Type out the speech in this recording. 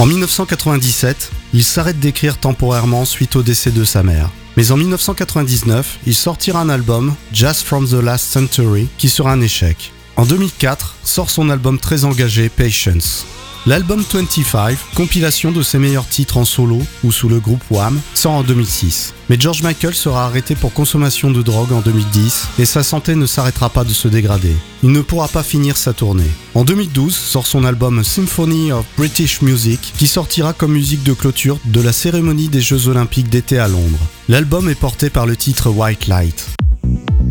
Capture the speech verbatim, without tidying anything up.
En dix-neuf cent quatre-vingt-dix-sept, il s'arrête d'écrire temporairement suite au décès de sa mère. Mais en dix-neuf cent quatre-vingt-dix-neuf, il sortira un album, Jazz from the Last Century, qui sera un échec. En deux mille quatre, sort son album très engagé, Patience. L'album vingt-cinq, compilation de ses meilleurs titres en solo ou sous le groupe Wham, sort en deux mille six. Mais George Michael sera arrêté pour consommation de drogue en deux mille dix et sa santé ne s'arrêtera pas de se dégrader. Il ne pourra pas finir sa tournée. En deux mille douze, sort son album Symphony of British Music qui sortira comme musique de clôture de la cérémonie des Jeux Olympiques d'été à Londres. L'album est porté par le titre White Light.